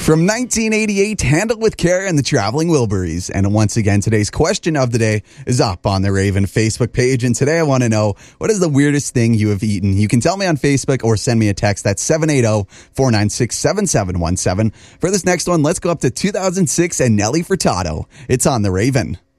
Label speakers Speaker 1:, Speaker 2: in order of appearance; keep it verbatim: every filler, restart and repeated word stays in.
Speaker 1: From nineteen eighty-eight, Handle with Care and the Traveling Wilburys. And once again, today's question of the day is up on the Raven Facebook page. And today I want to know, what is the weirdest thing you have eaten? You can tell me on Facebook or send me a text. That's seven eight zero, four nine six, seven seven one seven. For this next one, let's go up to two thousand six and Nelly Furtado. It's on the Raven.